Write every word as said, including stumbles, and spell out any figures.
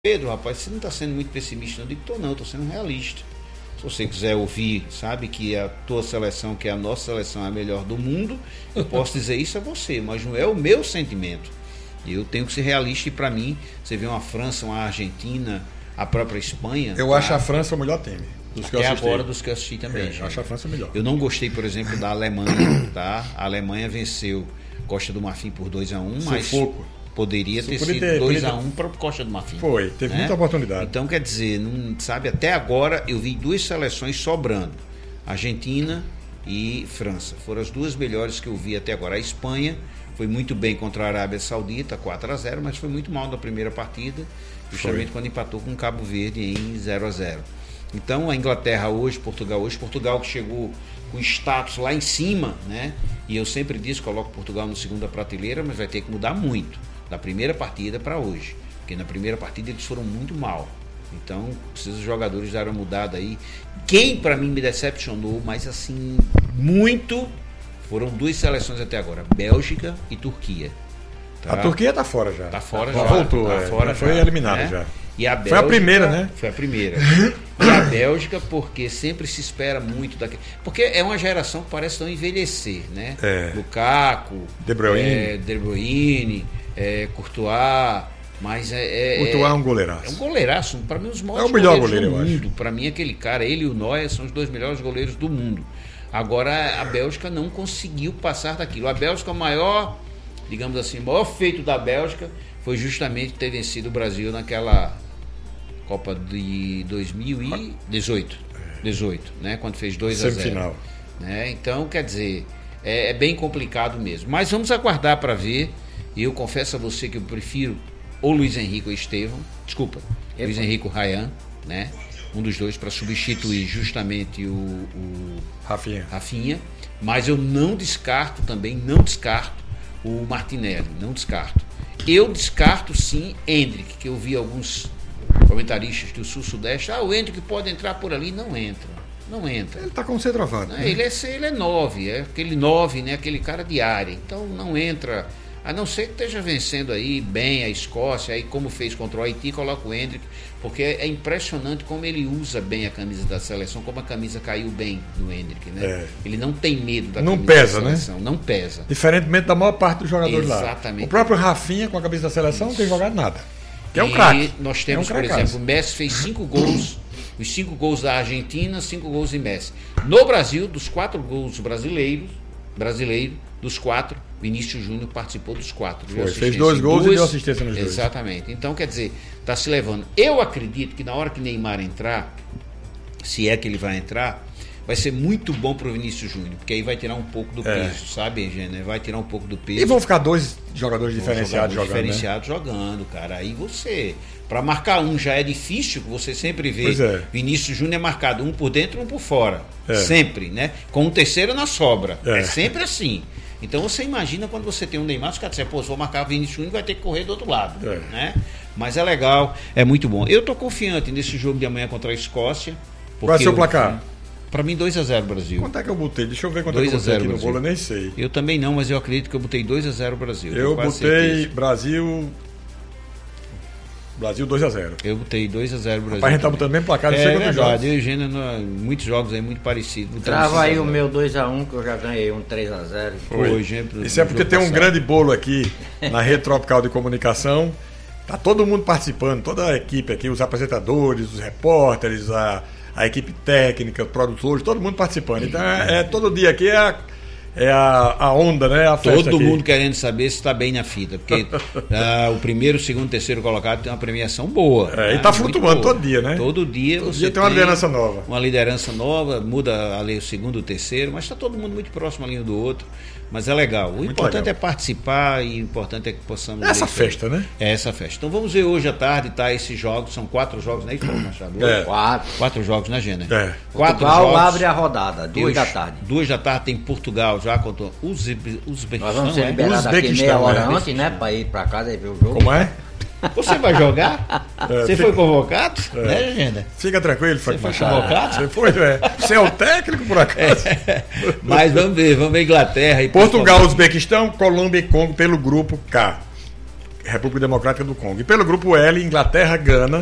Pedro, rapaz, você não está sendo muito pessimista. Eu digo, tô não, estou sendo realista. Se você quiser ouvir, sabe que a tua seleção, que é a nossa seleção, é a melhor do mundo, eu posso dizer isso a você, mas não é o meu sentimento. Eu tenho que ser realista e, para mim, você vê uma França, uma Argentina, a própria Espanha. Eu tá? acho a França o melhor time. Dos que Até eu assisti. agora dos que eu assisti também. É, eu acho a França melhor. Eu não gostei, por exemplo, da Alemanha, tá? A Alemanha venceu Costa do Marfim por dois a um, mas Sufoco. poderia ter Podia sido ter- dois podia a ter- um para Costa do Marfim. Foi, teve né? muita oportunidade. Então, quer dizer, não, sabe, até agora eu vi duas seleções sobrando. Argentina e França. Foram as duas melhores que eu vi até agora. A Espanha foi muito bem contra a Arábia Saudita, quatro a zero, mas foi muito mal na primeira partida, justamente Foi. quando empatou com Cabo Verde em zero a zero. Então, a Inglaterra hoje, Portugal hoje, Portugal que chegou com status lá em cima, né? E eu sempre disse, coloco Portugal na segunda prateleira, mas vai ter que mudar muito da primeira partida para hoje, porque na primeira partida eles foram muito mal. Então, precisa os jogadores dar uma mudada aí. Quem para mim me decepcionou, mas assim, muito, foram duas seleções até agora, Bélgica e Turquia. Tá? A Turquia tá fora já. Tá fora já. já. Voltou, tá é. fora Já foi já, eliminado né? já. E a Foi a primeira, né? Foi a primeira. E a Bélgica, porque sempre se espera muito daquele. Porque é uma geração que parece não envelhecer, né? É. Lukaku, De Bruyne. é, De Bruyne, é, Courtois, mas é. é Courtois é um goleiraço. É um goleiraço, para mim, os maiores É o melhor goleiros goleiro, do eu mundo. Para mim, aquele cara, ele e o Neuer são os dois melhores goleiros do mundo. Agora, a Bélgica não conseguiu passar daquilo. A Bélgica, o maior, digamos assim, o maior feito da Bélgica foi justamente ter vencido o Brasil naquela Copa de dois mil e dezoito, dezoito, né? Quando fez dois a zero. Semifinal. Né? Então, quer dizer, é, é bem complicado mesmo. Mas vamos aguardar para ver. E eu confesso a você que eu prefiro ou Luiz Henrique ou Estevão, desculpa, Epa. Luiz Henrique ou Ryan, né? Um dos dois para substituir justamente o, o Rafinha. Rafinha. Mas eu não descarto também, não descarto o Martinelli, não descarto. Eu descarto sim Endrick, que eu vi alguns comentaristas do Sul-Sudeste, ah, o Endrick pode entrar por ali, não entra, não entra. Ele tá como centroavante. Né? Ele, é, ele é nove, é aquele nove, né? Aquele cara de área, então não entra, a não ser que esteja vencendo aí bem a Escócia, aí como fez contra o Haiti, coloca o Endrick, porque é impressionante como ele usa bem a camisa da seleção, como a camisa caiu bem no Endrick, né? É. Ele não tem medo da Não camisa pesa, da né? seleção, não pesa. Diferentemente da maior parte dos jogadores lá. Exatamente. O próprio Rafinha com a camisa da seleção não tem jogado nada. Que é um E craque. nós temos, é um por cracaço. exemplo, o Messi fez cinco gols, os cinco gols da Argentina, cinco gols em Messi. No Brasil, dos quatro gols brasileiros, brasileiro, dos quatro, Vinícius Júnior participou dos quatro. Deu Foi, assistência fez dois em gols e duas. deu assistência nos dois. Exatamente. Então, quer dizer, está se levando. Eu acredito que na hora que Neymar entrar, se é que ele vai entrar, vai ser muito bom para o Vinícius Júnior, porque aí vai tirar um pouco do É. peso, sabe, Eugênio? Vai tirar um pouco do peso. E vão ficar dois jogadores Vão diferenciados jogar jogando. Né? diferenciados jogando, cara. Aí você, para marcar um já é difícil, você sempre vê Pois é. Vinícius Júnior é marcado um por dentro e um por fora. É. Sempre, né? Com um terceiro na sobra. É. É sempre assim. Então você imagina quando você tem um Neymar, os caras dizem, pô, se vou marcar o Vinícius Júnior, vai ter que correr do outro lado. É. Né? Mas é legal, é muito bom. Eu tô confiante nesse jogo de amanhã contra a Escócia. Qual é o seu eu- placar? Pra mim, dois a zero Brasil. Quanto é que eu botei? Deixa eu ver quanto é que eu dois a botei zero aqui no Brasil. bolo, eu nem sei. Eu também não, mas eu acredito que eu botei dois a zero Brasil. Eu tenho quase botei certeza. Brasil. Brasil dois a zero. Eu botei dois a zero Brasil. Rapaz, a gente tá também. botando mesmo placar, não É sei quantos verdade, jogos. eu e o Eugênio, no- muitos jogos aí muito parecidos. Botamos Trava aí seis a o zero. meu dois a um, que eu já ganhei um três a zero. Foi, Eugênio, Isso é no porque jogo tem um passado. grande bolo aqui na Rede Tropical de Comunicação. Tá todo mundo participando, toda a equipe aqui, os apresentadores, os repórteres, a, a equipe técnica, os produtores, todo mundo participando. Então é, é todo dia aqui é a, é a, a onda, né? A festa Todo aqui. mundo querendo saber se está bem na fita, porque ah, o primeiro, segundo, terceiro colocado tem uma premiação boa. É, e né? tá Muito flutuando boa. todo dia, né? Todo dia Todo você dia tem uma liderança nova. Uma liderança nova, muda ali o segundo, o terceiro, mas está todo mundo muito próximo ali um do outro. Mas é legal. O Muito importante legal. é participar e o importante é que possamos. É essa ver- festa, né? É essa festa. Então vamos ver hoje à tarde, tá? Esses jogos, são quatro jogos, né, Paulo Machado? É. Quatro. Quatro jogos, né, Gêner? É. Quatro Portugal jogos. abre a rodada, duas Deus, da tarde. Duas da tarde tem Portugal já contra o Uzbe- Uzbequistão. Nós vamos ser é? liberados aqui Uzbequistão, meia hora é. antes, né? Pra ir pra casa e ver o jogo. Como é? Você vai jogar? É, Você fica- foi convocado? Né, Gêner? Fica tranquilo, Frank foi Machado. convocado? Você foi, é. Você é o técnico, por acaso? Mas vamos ver, vamos ver Inglaterra e Portugal, Uzbequistão, Colômbia e Congo pelo grupo K. República Democrática do Congo. E pelo grupo L, Inglaterra, Gana,